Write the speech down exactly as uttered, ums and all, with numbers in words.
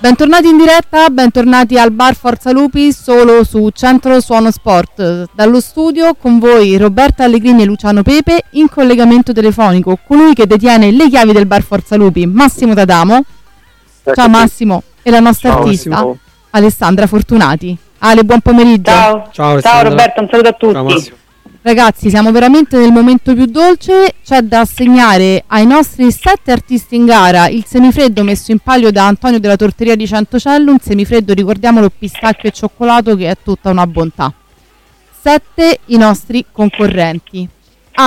Bentornati in diretta, bentornati al Bar Forza Lupi, solo su Centro Suono Sport. Dallo studio con voi Roberta Allegrini e Luciano Pepe, in collegamento telefonico colui che detiene le chiavi del Bar Forza Lupi, Massimo D'Adamo. Ciao Massimo. E la nostra Ciao, artista Massimo. Alessandra Fortunati. Ale, buon pomeriggio. Ciao, Ciao, ciao Roberto, un saluto a tutti. Ciao, Massimo. Ragazzi, siamo veramente nel momento più dolce. C'è da assegnare ai nostri sette artisti in gara il semifreddo messo in palio da Antonio della Torteria di Centocello, un semifreddo, ricordiamolo, pistacchio e cioccolato, che è tutta una bontà. Sette i nostri concorrenti.